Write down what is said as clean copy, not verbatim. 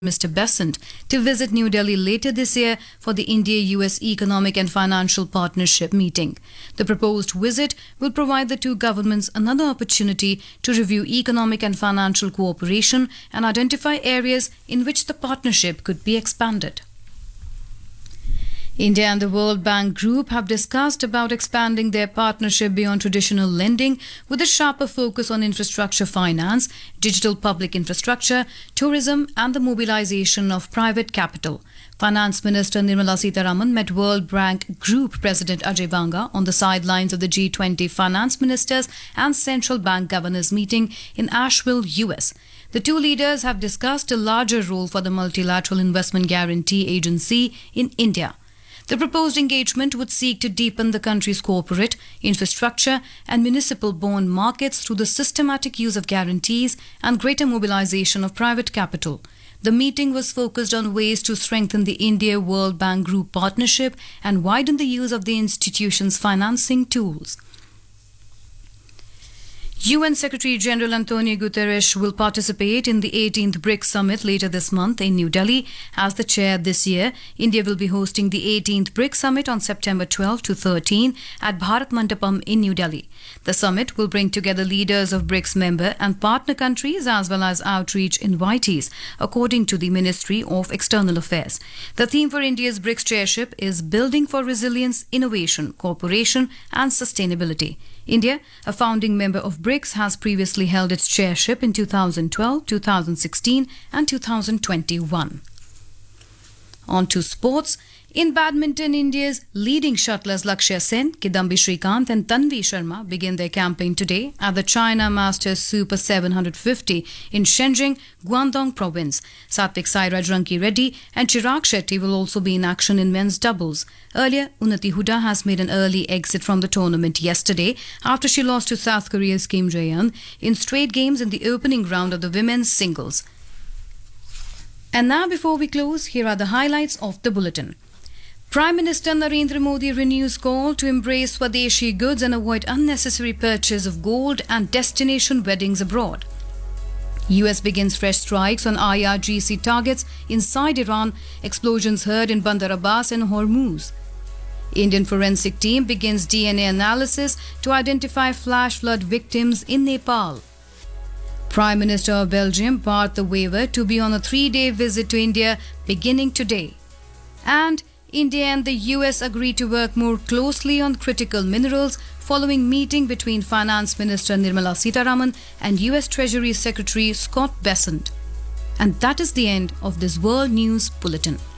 Mr. Besant to visit New Delhi later this year for the India-US Economic and Financial Partnership meeting. The proposed visit will provide the two governments another opportunity to review economic and financial cooperation and identify areas in which the partnership could be expanded. India and the World Bank Group have discussed about expanding their partnership beyond traditional lending with a sharper focus on infrastructure finance, digital public infrastructure, tourism and the mobilization of private capital. Finance Minister Nirmala Sitharaman met World Bank Group President Ajay Banga on the sidelines of the G20 Finance Ministers and Central Bank Governors meeting in Asheville, US. The two leaders have discussed a larger role for the Multilateral Investment Guarantee Agency in India. The proposed engagement would seek to deepen the country's corporate, infrastructure and municipal bond markets through the systematic use of guarantees and greater mobilization of private capital. The meeting was focused on ways to strengthen the India-World Bank Group partnership and widen the use of the institution's financing tools. UN Secretary-General Antonio Guterres will participate in the 18th BRICS Summit later this month in New Delhi. As the chair this year, India will be hosting the 18th BRICS Summit on September 12 to 13 at Bharat Mandapam in New Delhi. The summit will bring together leaders of BRICS member and partner countries as well as outreach invitees, according to the Ministry of External Affairs. The theme for India's BRICS chairship is Building for Resilience, Innovation, Cooperation and Sustainability. India, a founding member of BRICS, has previously held its chairship in 2012, 2016 and 2021. On to sports. In badminton, India's leading shuttlers Lakshya Sen, Kidambi Srikanth and Tanvi Sharma begin their campaign today at the China Masters Super 750 in Shenzhen, Guangdong Province. Satvik Sairaj Ranki Reddy and Chirag Shetty will also be in action in men's doubles. Earlier, Unnati Huda has made an early exit from the tournament yesterday after she lost to South Korea's Kim Jae-yeon in straight games in the opening round of the women's singles. And now, before we close, here are the highlights of the bulletin. Prime Minister Narendra Modi renews call to embrace Swadeshi goods and avoid unnecessary purchase of gold and destination weddings abroad. US begins fresh strikes on IRGC targets inside Iran, explosions heard in Bandar Abbas and Hormuz. Indian forensic team begins DNA analysis to identify flash flood victims in Nepal. Prime Minister of Belgium barred the waiver to be on a 3-day visit to India beginning today. And India and the US agree to work more closely on critical minerals following meeting between Finance Minister Nirmala Sitharaman and US Treasury Secretary Scott Bessent. And that is the end of this World News Bulletin.